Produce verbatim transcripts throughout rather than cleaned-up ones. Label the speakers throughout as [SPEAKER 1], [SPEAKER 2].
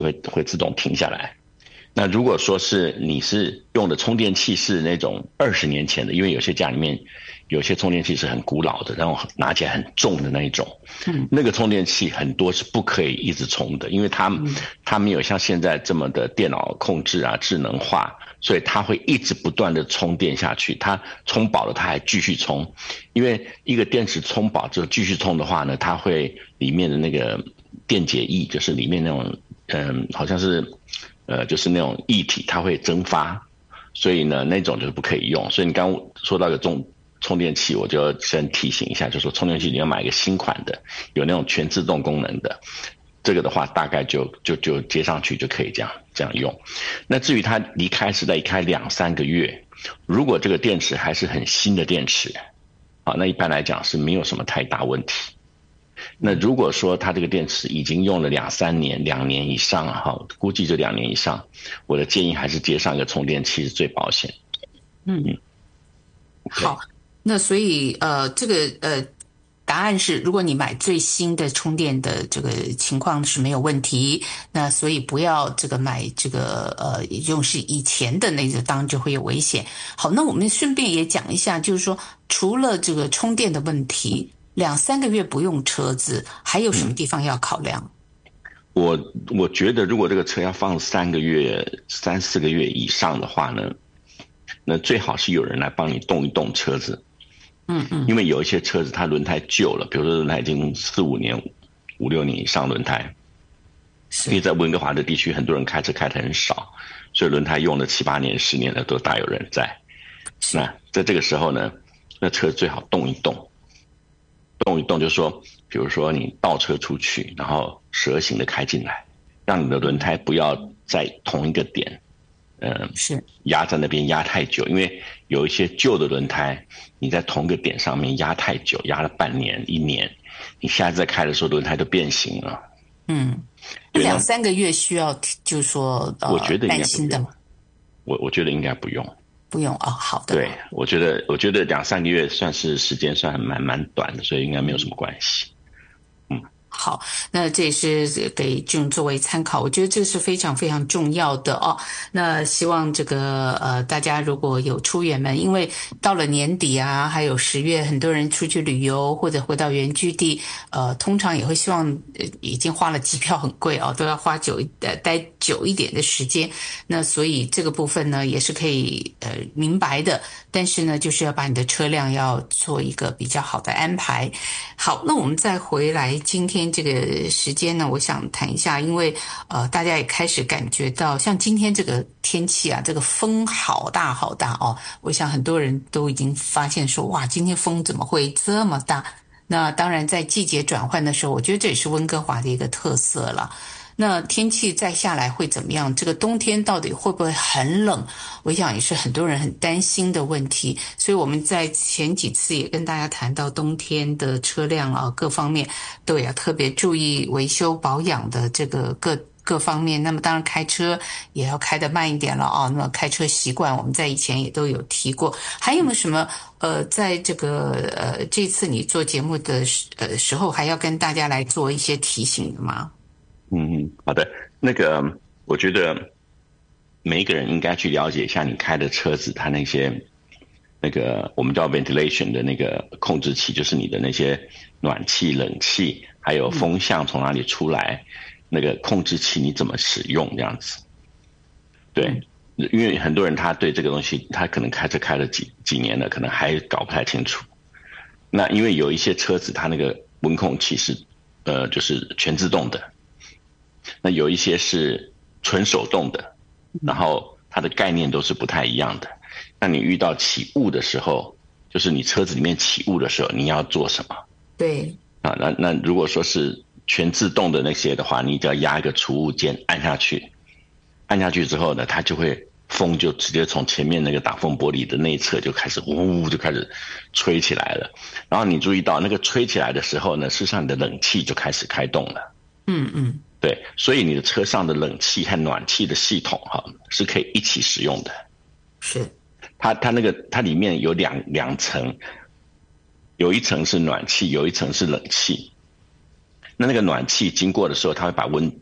[SPEAKER 1] 会会自动停下来。那如果说是你是用的充电器是那种二十年前的，因为有些家里面有些充电器是很古老的，然后拿起来很重的那一种，嗯，那个充电器很多是不可以一直充的，因为它、嗯、它没有像现在这么的电脑控制啊智能化，所以它会一直不断的充电下去，它充饱了它还继续充，因为一个电池充饱之后继续充的话呢，它会里面的那个电解液，就是里面那种嗯好像是呃就是那种液体，它会蒸发，所以呢那种就是不可以用。所以你刚刚说到一个充充电器，我就先提醒一下，就是说充电器你要买一个新款的，有那种全自动功能的，这个的话大概就就就接上去就可以这样这样用。那至于它离开是在离开两三个月，如果这个电池还是很新的电池，啊，那一般来讲是没有什么太大问题。那如果说它这个电池已经用了两三年、两年以上哈，估计就两年以上，我的建议还是接上一个充电器是最保险。
[SPEAKER 2] 嗯嗯，好，那所以呃，这个呃。答案是，如果你买最新的充电的这个情况是没有问题，那所以不要这个买这个呃用是以前的那个，当然就会有危险。好，那我们顺便也讲一下，就是说除了这个充电的问题，两三个月不用车子，还有什么地方要考量？
[SPEAKER 1] 嗯、我我觉得如果这个车要放三个月、三四个月以上的话呢，那最好是有人来帮你动一动车子。
[SPEAKER 2] 嗯嗯，
[SPEAKER 1] 因为有一些车子它轮胎旧了，比如说轮胎已经四五年、五六年以上轮胎，因为在温哥华的地区，很多人开车开得很少，所以轮胎用了七八年、十年的都大有人在。那在这个时候呢，那车最好动一动，动一动，就是说，比如说你倒车出去，然后蛇形的开进来，让你的轮胎不要在同一个点。嗯，
[SPEAKER 2] 是
[SPEAKER 1] 压在那边压太久，因为有一些旧的轮胎，你在同个点上面压太久，压了半年、一年，你下次再开的时候，轮胎都变形了。
[SPEAKER 2] 嗯，两三个月需要，就是说，呃，
[SPEAKER 1] 我觉得应该不用。我我觉得应该不用，
[SPEAKER 2] 不用哦，好的。
[SPEAKER 1] 对，我觉得我觉得两三个月算是时间算蛮蛮短的，所以应该没有什么关系。嗯。
[SPEAKER 2] 好，那这也是给June作为参考，我觉得这个是非常非常重要的哦。那希望这个呃大家如果有出远门，因为到了年底啊，还有十月，很多人出去旅游或者回到原居地，呃，通常也会希望、呃、已经花了机票很贵哦，都要花久呃待久一点的时间。那所以这个部分呢也是可以呃明白的，但是呢就是要把你的车辆要做一个比较好的安排。好，那我们再回来今天这个时间呢，我想谈一下，因为呃，大家也开始感觉到，像今天这个天气啊，这个风好大好大哦。我想很多人都已经发现说，哇，今天风怎么会这么大？那当然，在季节转换的时候，我觉得这也是温哥华的一个特色了。那天气再下来会怎么样？这个冬天到底会不会很冷？我想也是很多人很担心的问题。所以我们在前几次也跟大家谈到冬天的车辆啊，各方面都要特别注意维修保养的这个各各方面。那么当然开车也要开得慢一点了啊。那么开车习惯我们在以前也都有提过。还有没有什么呃，在这个呃这次你做节目的呃时候还要跟大家来做一些提醒的吗？
[SPEAKER 1] 嗯嗯，好的。那个，我觉得每一个人应该去了解一下你开的车子，它那些那个我们叫 ventilation 的那个控制器，就是你的那些暖气、冷气，还有风向从哪里出来，那个控制器你怎么使用这样子。对，因为很多人他对这个东西，他可能开车开了几几年了，可能还搞不太清楚。那因为有一些车子，它那个温控器是呃就是全自动的。那有一些是纯手动的，然后它的概念都是不太一样的。那你遇到起雾的时候，就是你车子里面起雾的时候，你要做什么？
[SPEAKER 2] 对
[SPEAKER 1] 啊，那那如果说是全自动的那些的话，你只要压一个除雾键按下去，按下去之后呢，它就会风就直接从前面那个挡风玻璃的内侧就开始呜呜就开始吹起来了。然后你注意到那个吹起来的时候呢，事实上你的冷气就开始开动了。
[SPEAKER 2] 嗯嗯。
[SPEAKER 1] 对，所以你的车上的冷气和暖气的系统哈是可以一起使用的。
[SPEAKER 2] 是，
[SPEAKER 1] 它它那个它里面有两两层，有一层是暖气，有一层是冷气。那那个暖气经过的时候，它会把温那个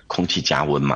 [SPEAKER 1] 空气加温嘛。